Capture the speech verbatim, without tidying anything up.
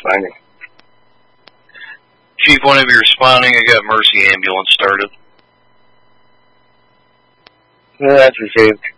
funny. Chief, whenever you're responding, I got Mercy Ambulance started. Well, that's received.